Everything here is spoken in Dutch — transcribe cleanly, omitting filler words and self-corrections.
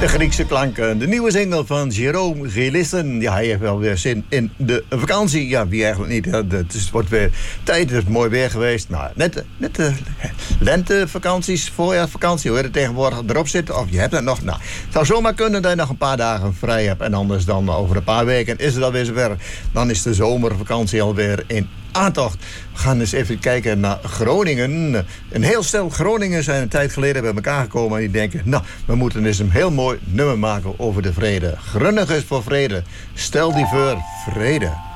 De Griekse klanken. De nieuwe single van Jerome Gelissen. Ja, hij heeft wel weer zin in de vakantie. Ja, wie eigenlijk niet. Het wordt weer tijd. Het is mooi weer geweest. Nou, net de lentevakanties, voorjaarsvakantie, hoe je er tegenwoordig erop zit. Of je hebt het nog. Nou, het zou zomaar kunnen dat je nog een paar dagen vrij hebt. En anders dan over een paar weken is het alweer zover. Dan is de zomervakantie alweer in aantocht. We gaan eens even kijken naar Groningen. Een heel stel Groningen zijn een tijd geleden bij elkaar gekomen en die denken, nou, we moeten eens een heel mooi nummer maken over de vrede. Grunnigers voor vrede. Stel die voor vrede.